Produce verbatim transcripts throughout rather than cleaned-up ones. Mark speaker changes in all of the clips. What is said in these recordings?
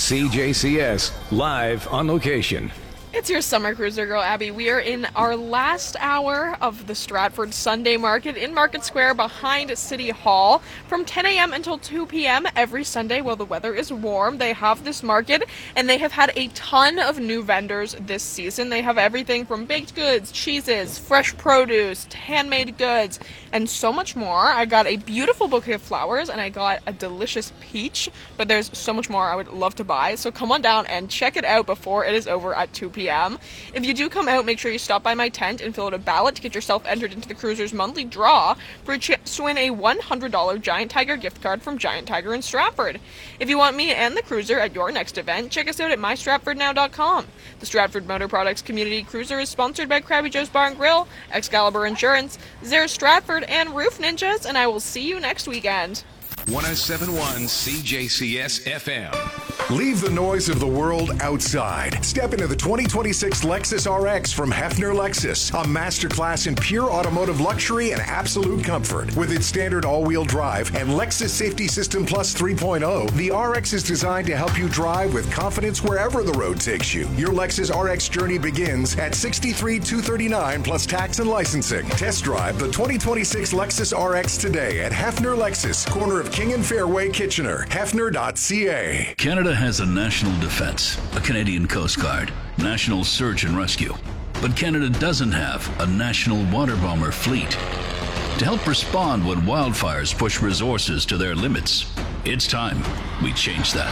Speaker 1: C J C S, live on location.
Speaker 2: It's your summer cruiser girl, Abby. We are in our last hour of the Stratford Sunday Market in Market Square behind City Hall. From ten a.m. until two p.m. every Sunday while the weather is warm, they have this market, and they have had a ton of new vendors this season. They have everything from baked goods, cheeses, fresh produce, handmade goods, and so much more. I got a beautiful bouquet of flowers, and I got a delicious peach, but there's so much more I would love to buy, so come on down and check it out before it is over at two p.m. If you do come out, make sure you stop by my tent and fill out a ballot to get yourself entered into the Cruiser's monthly draw for a chance to win a one hundred dollars Giant Tiger gift card from Giant Tiger in Stratford. If you want me and the Cruiser at your next event, check us out at my stratford now dot com. The Stratford Motor Products Community Cruiser is sponsored by Krabby Joe's Bar and Grill, Excalibur Insurance, Zare Stratford, and Roof Ninjas, and I will see you next weekend.
Speaker 1: one oh seven point one C J C S F M.
Speaker 3: Leave the noise of the world outside. Step into the twenty twenty-six Lexus R X from Hefner Lexus, a masterclass in pure automotive luxury and absolute comfort. With its standard all-wheel drive and Lexus Safety System Plus three point oh, the R X is designed to help you drive with confidence wherever the road takes you. Your Lexus R X journey begins at sixty-three thousand two hundred thirty-nine dollars plus tax and licensing. Test drive the twenty twenty-six Lexus R X today at Hefner Lexus, corner of King and Fairway, Kitchener. Hefner dot C A.
Speaker 4: Canada has a national defense, a Canadian Coast Guard, national search and rescue. But Canada doesn't have a national water bomber fleet. To help respond when wildfires push resources to their limits, it's time we change that.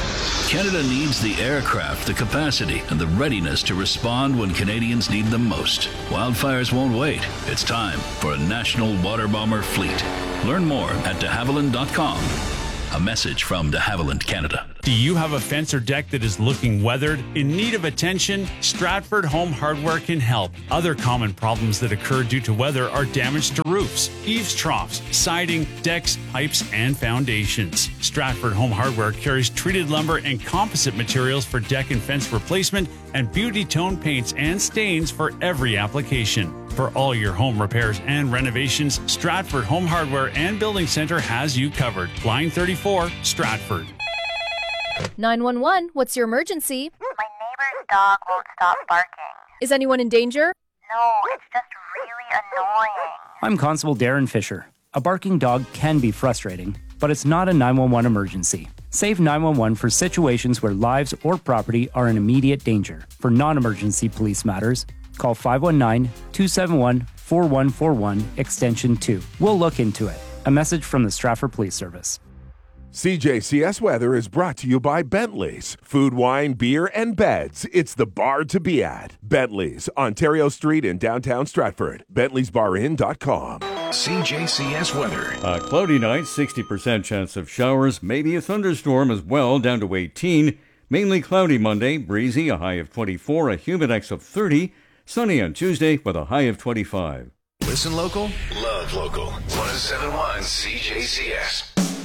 Speaker 4: Canada needs the aircraft, the capacity, and the readiness to respond when Canadians need them most. Wildfires won't wait. It's time for a national water bomber fleet. Learn more at de havilland dot com. A message from de Havilland, Canada.
Speaker 5: Do you have a fence or deck that is looking weathered, in need of attention? Stratford Home Hardware can help. Other common problems that occur due to weather are damage to roofs, eaves troughs, siding, decks, pipes, and foundations. Stratford Home Hardware carries treated lumber and composite materials for deck and fence replacement and beauty tone paints and stains for every application. For all your home repairs and renovations, Stratford Home Hardware and Building Center has you covered. Line thirty-four, Stratford.
Speaker 6: nine one one, what's your emergency?
Speaker 7: My neighbor's dog won't stop barking.
Speaker 6: Is anyone in danger?
Speaker 7: No, it's just really annoying.
Speaker 8: I'm Constable Darren Fisher. A barking dog can be frustrating, but it's not a nine one one emergency. Save nine one one for situations where lives or property are in immediate danger. For non-emergency police matters, call five one nine, two seven one, four one four one, extension two. We'll look into it. A message from the Stratford Police Service.
Speaker 9: C J C S Weather is brought to you by Bentley's. Food, wine, beer, and beds. It's the bar to be at. Bentley's, Ontario Street in downtown Stratford. Bentley's Bar Inn dot com.
Speaker 1: C J C S Weather.
Speaker 10: A cloudy night, sixty percent chance of showers, maybe a thunderstorm as well, down to eighteen. Mainly cloudy Monday, breezy, a high of twenty-four, a humidex of thirty. Sunny on Tuesday with a high of twenty-five.
Speaker 1: Listen local, love local. one oh seven point one C J C S.